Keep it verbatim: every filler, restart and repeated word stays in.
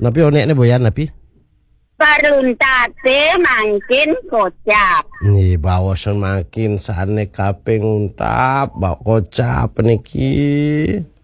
Napi onek ne boyan napi? Peruntate mangkin kocap. Nih bawasan makin sane kaping untap bak kocap niki.